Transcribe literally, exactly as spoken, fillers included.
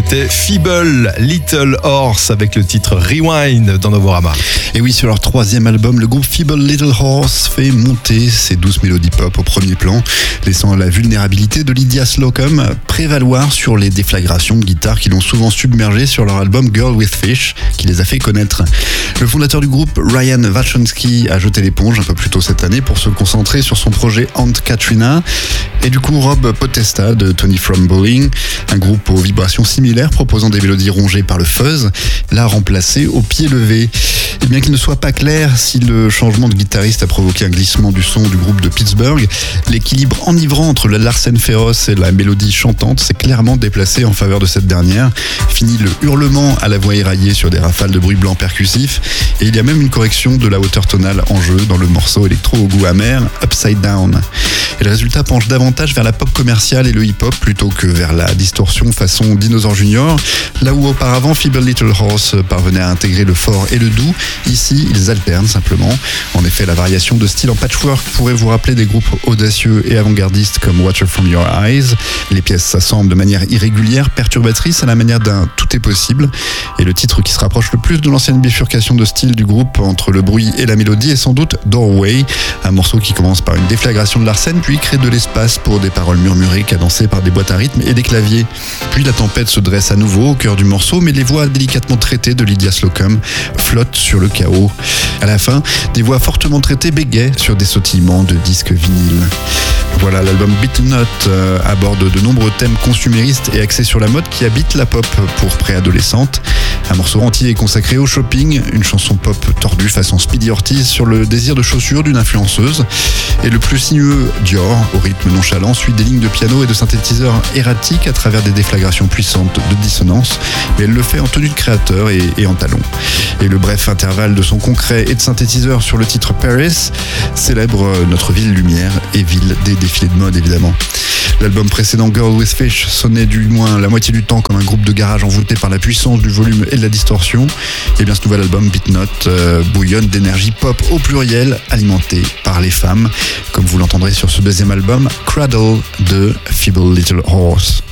C'était Feeble Little Horse avec le titre Rewind dans Novorama. Et oui, sur leur troisième album, le groupe Feeble Little Horse fait monter ses douces mélodies pop au premier plan, laissant la vulnérabilité de Lydia Slocum prévaloir sur les déflagrations de guitare qui l'ont souvent submergé sur leur album Girl with Fish, qui les a fait connaître. Le fondateur du groupe, Ryan Wachowski, a jeté l'éponge un peu plus tôt cette année pour se concentrer sur son projet Aunt Katrina. Et du coup, Rob Potesta de Tony From Bowling, un groupe aux vibrations similaires proposant des mélodies rongées par le fuzz, l'a remplacé au pied levé. Et bien qu'il ne soit pas clair si le changement de guitariste a provoqué un glissement du son du groupe de Pittsburgh, l'équilibre enivrant entre la Larsen féroce et la mélodie chantante s'est clairement déplacé en faveur de cette dernière. Fini le hurlement à la voix éraillée sur des rafales de bruit blanc percussif, et il y a même une correction de la hauteur tonale en jeu dans le morceau électro au goût amer, Upside Down. Et le résultat penche davantage vers la pop commerciale et le hip-hop plutôt que vers la distorsion façon Dinosaur Junior, là où auparavant Feeble Little Horse parvenait à intégrer le fort et le doux. Ici, ils alternent simplement. En effet, la variation de style en patchwork pourrait vous rappeler des groupes audacieux et avant-gardistes comme Water From Your Eyes. Les pièces s'assemblent de manière irrégulière, perturbatrice, à la manière d'un Tout est possible. Et le titre qui se rapproche le plus de l'ancienne bifurcation de style du groupe entre le bruit et la mélodie est sans doute Doorway, un morceau qui commence par une déflagration de Larsen, puis crée de l'espace pour des paroles murmurées cadencées par des boîtes à rythme et des claviers. Puis la tempête se dresse à nouveau au cœur du morceau, mais les voix délicatement traitées de Lydia Slocum flottent sur le chaos. À la fin, des voix fortement traitées bégayent sur des sautillements de disques vinyles. Voilà, l'album Beat Not euh, aborde de nombreux thèmes consuméristes et axés sur la mode qui habite la pop pour préadolescentes. Un morceau entier est consacré au shopping, une chanson pop tordue façon Speedy Ortiz sur le désir de chaussures d'une influenceuse. Et le plus sinueux Dior, au rythme nonchalant, suit des lignes de piano et de synthétiseurs erratiques à travers des déflagrations puissantes de dissonance, mais elle le fait en tenue de créateur et, et en talons. Et le bref intervalle de son concret et de synthétiseur sur le titre Paris célèbre notre ville lumière et ville des défilés de mode évidemment. L'album précédent Girl with Fish sonnait du moins la moitié du temps comme un groupe de garage envoûté par la puissance du volume et de la distorsion. Et bien ce nouvel album Beat Not euh, bouillonne d'énergie pop au pluriel alimentée par les femmes, comme vous l'entendrez sur ce deuxième album Cradle de Feeble Little Horse.